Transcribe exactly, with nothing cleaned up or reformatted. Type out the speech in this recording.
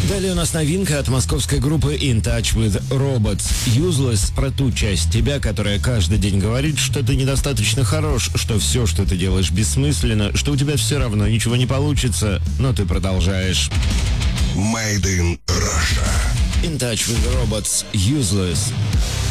Далее у нас новинка от московской группы In Touch with Robots. Useless про ту часть тебя, которая каждый день говорит, что ты недостаточно хорош, что все, что ты делаешь, бессмысленно, что у тебя все равно ничего не получится, но ты продолжаешь. Made in Russia. In Touch with Robots. Useless.